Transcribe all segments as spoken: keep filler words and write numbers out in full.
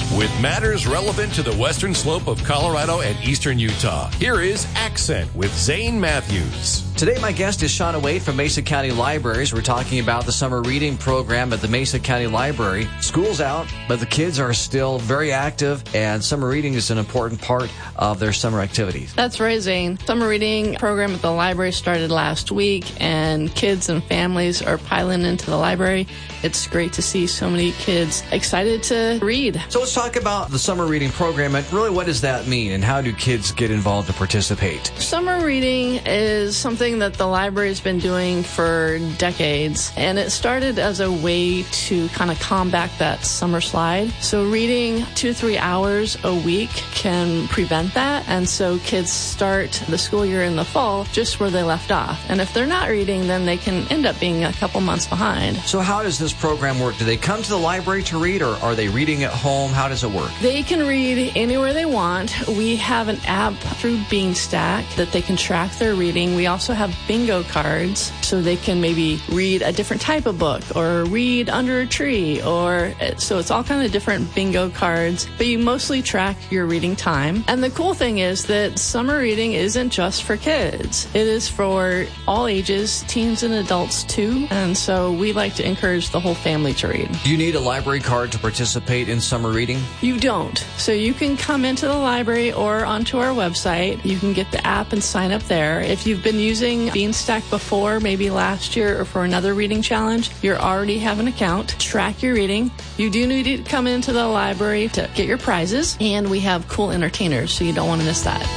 With matters relevant to the western slope of Colorado and eastern Utah, here is Accent with Zane Matthews. Today, my guest is Shauna Wade from Mesa County Libraries. We're talking about the summer reading program at the Mesa County Library. School's out, but the kids are still very active, and summer reading is an important part of their summer activities. That's right, Zane. Summer reading program at the library started last week, and kids and families are piling into the library. It's great to see so many kids excited to read. So let's talk about the summer reading program, and really what does that mean, and how do kids get involved to participate? Summer reading is something that the library has been doing for decades, and it started as a way to kind of combat that summer slide. So reading two, three hours a week can prevent that, and so kids start the school year in the fall just where they left off. And if they're not reading, then they can end up being a couple months behind. So how does this program work? Do they come to the library to read, or are they reading at home? How does it work? They can read anywhere they want. We have an app through Beanstack that they can track their reading. We also have bingo cards so they can maybe read a different type of book or read under a tree, or so it's all kind of different bingo cards, but you mostly track your reading time. And the cool thing is that summer reading isn't just for kids. It is for all ages, teens and adults too. And so we like to encourage the whole family to read. Do you need a library card to participate in summer reading? You don't. So you can come into the library or onto our website. You can get the app and sign up there. If you've been using Beanstack before, maybe last year or for another reading challenge, you already have an account. Track your reading. You do need to come into the library to get your prizes, and we have cool entertainers, so you don't want to miss that.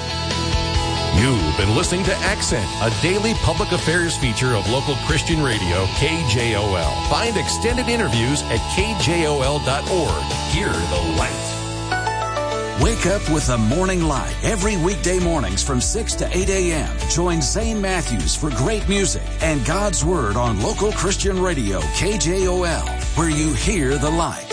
You've been listening to Accent, a daily public affairs feature of local Christian radio, K J O L. Find extended interviews at K J O L dot org. Hear the light. Wake up with the Morning Light every weekday mornings from six to eight a.m. Join Zane Matthews for great music and God's Word on local Christian radio, K J O L, where you hear the light.